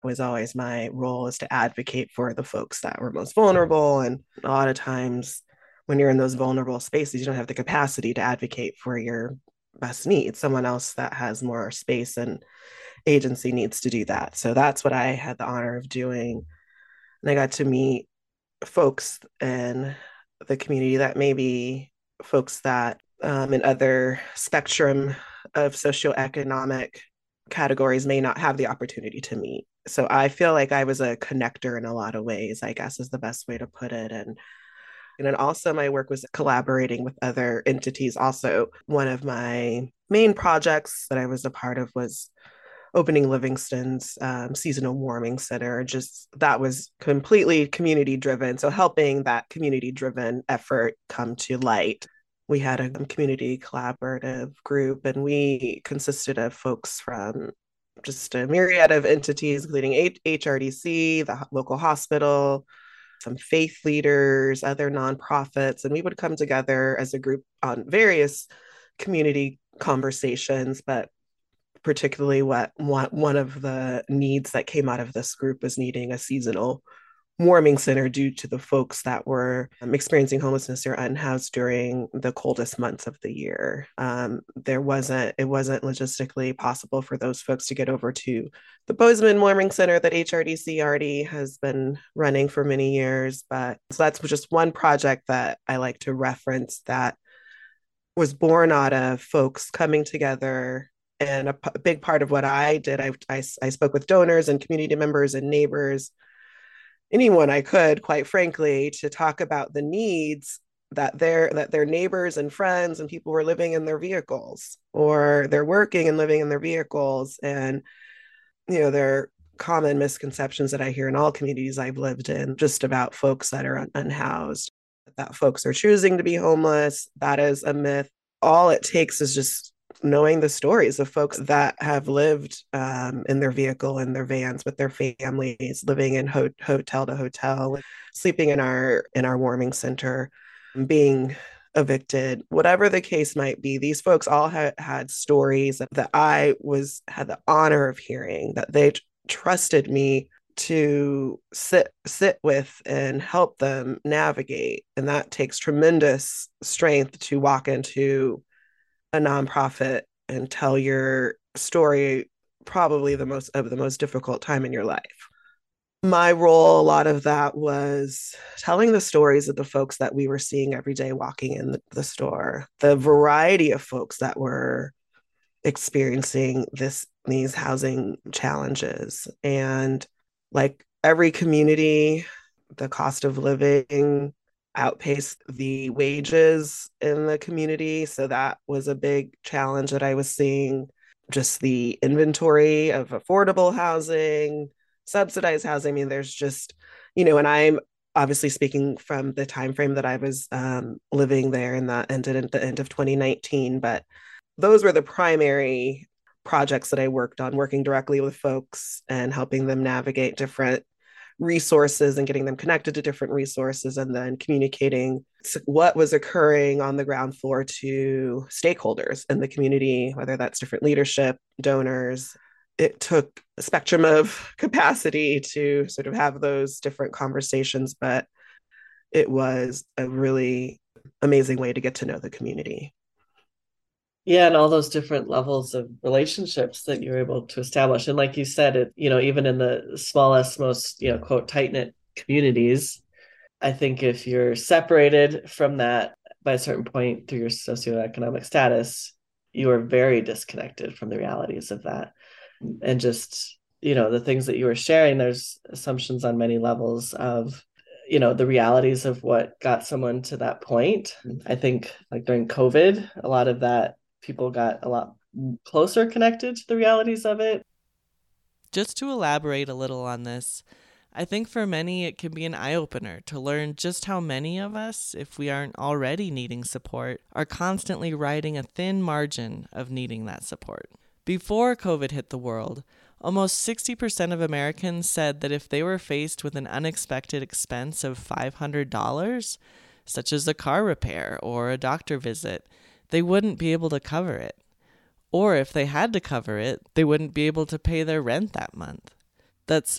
was always my role is to advocate for the folks that were most vulnerable. And a lot of times when you're in those vulnerable spaces, you don't have the capacity to advocate for your best needs. Someone else that has more space and agency needs to do that. So that's what I had the honor of doing. And I got to meet folks in the community that maybe folks that in other spectrum of socioeconomic categories may not have the opportunity to meet. So I feel like I was a connector in a lot of ways, I guess is the best way to put it. And then also my work was collaborating with other entities. Also, one of my main projects that I was a part of was opening Livingston's seasonal warming center. Just that was completely community driven. So helping that community driven effort come to light. We had a community collaborative group, and we consisted of folks from just a myriad of entities, including HRDC, the local hospital, some faith leaders, other nonprofits, and we would come together as a group on various community conversations. But particularly what one of the needs that came out of this group was needing a seasonal warming center due to the folks that were experiencing homelessness or unhoused during the coldest months of the year. It wasn't logistically possible for those folks to get over to the Bozeman Warming Center that HRDC already has been running for many years. But so that's just one project that I like to reference that was born out of folks coming together. And a big part of what I did, I spoke with donors and community members and neighbors, anyone I could, quite frankly, to talk about the needs that their neighbors and friends and people were living in their vehicles, or they're working and living in their vehicles. And, there are common misconceptions that I hear in all communities I've lived in, just about folks that are unhoused, that folks are choosing to be homeless. That is a myth. All it takes is just knowing the stories of folks that have lived in their vehicle, in their vans with their families, living in hotel to hotel, sleeping in our warming center, being evicted, whatever the case might be. These folks all had stories that had the honor of hearing, that they trusted me to sit with and help them navigate. And that takes tremendous strength to walk into a nonprofit and tell your story, probably the most difficult time in your life. My role, a lot of that was telling the stories of the folks that we were seeing every day walking in the store, the variety of folks that were experiencing these housing challenges. And like every community, the cost of living outpaced the wages in the community. So that was a big challenge that I was seeing. Just the inventory of affordable housing, subsidized housing. I mean, there's just, and I'm obviously speaking from the time frame that I was living there, and that ended at the end of 2019. But those were the primary projects that I worked on, working directly with folks and helping them navigate different resources and getting them connected to different resources, and then communicating what was occurring on the ground floor to stakeholders in the community, whether that's different leadership, donors. It took a spectrum of capacity to sort of have those different conversations, but it was a really amazing way to get to know the community. Yeah, and all those different levels of relationships that you're able to establish. And like you said, even in the smallest, most, quote, tight-knit communities, I think if you're separated from that by a certain point through your socioeconomic status, you are very disconnected from the realities of that. And just, the things that you were sharing, there's assumptions on many levels of, the realities of what got someone to that point. I think like during COVID, a lot of that people got a lot closer connected to the realities of it. Just to elaborate a little on this, I think for many it can be an eye opener to learn just how many of us, if we aren't already needing support, are constantly riding a thin margin of needing that support. Before COVID hit the world, almost 60% of Americans said that if they were faced with an unexpected expense of $500, such as a car repair or a doctor visit, they wouldn't be able to cover it. Or if they had to cover it, they wouldn't be able to pay their rent that month. that's